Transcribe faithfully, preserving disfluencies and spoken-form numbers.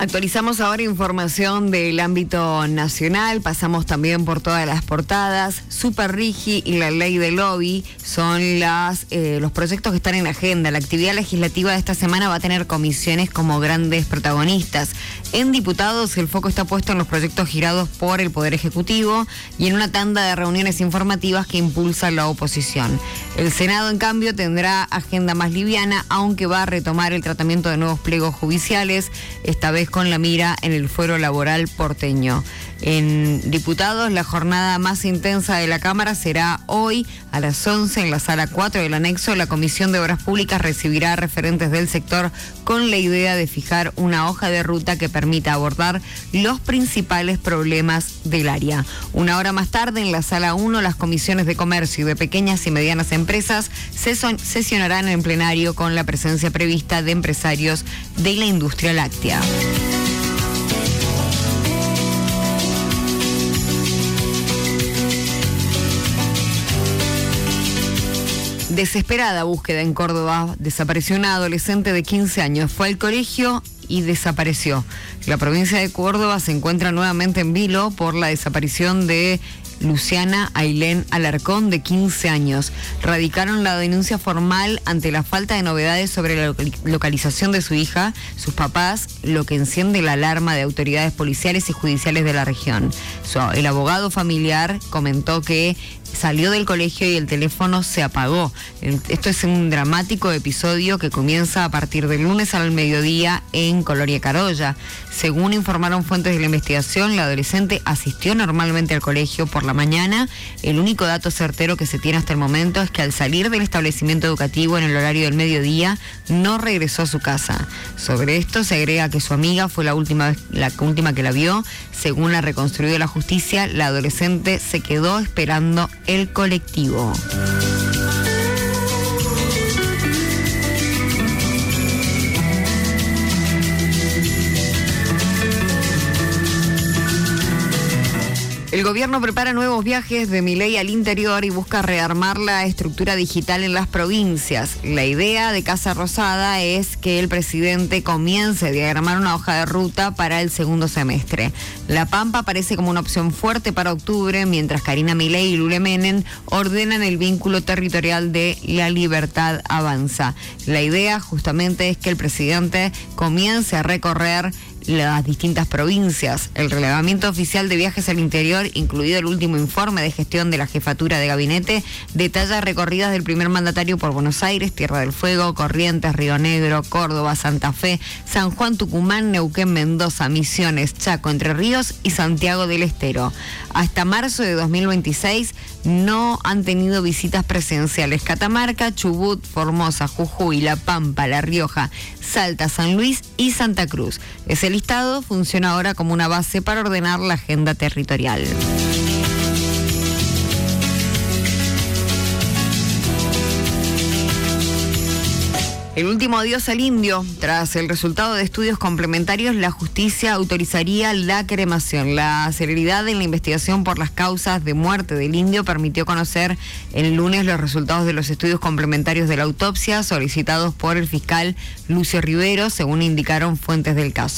Actualizamos ahora información del ámbito nacional, pasamos también por todas las portadas. Superrigi y la ley del lobby son las eh, los proyectos que están en agenda. La actividad legislativa de esta semana va a tener comisiones como grandes protagonistas. En diputados el foco está puesto en los proyectos girados por el Poder Ejecutivo y en una tanda de reuniones informativas que impulsa la oposición. El Senado, en cambio, tendrá agenda más liviana, aunque va a retomar el tratamiento de nuevos pliegos judiciales, esta vez con la mira en el fuero laboral porteño. En diputados, la jornada más intensa de la Cámara será hoy a las once en la sala cuatro del anexo. La Comisión de Obras Públicas recibirá a referentes del sector con la idea de fijar una hoja de ruta que permita abordar los principales problemas del área. Una hora más tarde, en la sala uno, las comisiones de comercio y de pequeñas y medianas empresas sesionarán en plenario con la presencia prevista de empresarios de la industria láctea. Desesperada búsqueda en Córdoba. Desapareció una adolescente de quince años. Fue al colegio y desapareció. La provincia de Córdoba se encuentra nuevamente en vilo por la desaparición de Luciana Ailén Alarcón, de quince años. Radicaron la denuncia formal ante la falta de novedades sobre la localización de su hija, sus papás, lo que enciende la alarma de autoridades policiales y judiciales de la región. El abogado familiar comentó que salió del colegio y el teléfono se apagó. Esto es un dramático episodio que comienza a partir del lunes al mediodía en Colonia Carolla. Según informaron fuentes de la investigación, la adolescente asistió normalmente al colegio por la mañana. El único dato certero que se tiene hasta el momento es que al salir del establecimiento educativo en el horario del mediodía, no regresó a su casa. Sobre esto se agrega que su amiga fue la última vez, la última que la vio. Según la reconstruida la justicia, la adolescente se quedó esperando el colectivo. El gobierno prepara nuevos viajes de Milei al interior y busca rearmar la estructura digital en las provincias. La idea de Casa Rosada es que el presidente comience a diagramar una hoja de ruta para el segundo semestre. La Pampa aparece como una opción fuerte para octubre, mientras Karina Milei y Lule Menem ordenan el vínculo territorial de La Libertad Avanza. La idea justamente es que el presidente comience a recorrer las distintas provincias. El relevamiento oficial de viajes al interior, incluido el último informe de gestión de la jefatura de gabinete, detalla recorridas del primer mandatario por Buenos Aires, Tierra del Fuego, Corrientes, Río Negro, Córdoba, Santa Fe, San Juan, Tucumán, Neuquén, Mendoza, Misiones, Chaco, Entre Ríos y Santiago del Estero. Hasta marzo de dos mil veintiséis no han tenido visitas presenciales Catamarca, Chubut, Formosa, Jujuy, La Pampa, La Rioja, Salta, San Luis y Santa Cruz. Ese listado funciona ahora como una base para ordenar la agenda territorial. El último adiós al indio. Tras el resultado de estudios complementarios, la justicia autorizaría la cremación. La celeridad en la investigación por las causas de muerte del indio permitió conocer el lunes los resultados de los estudios complementarios de la autopsia solicitados por el fiscal Lucio Rivero, según indicaron fuentes del caso.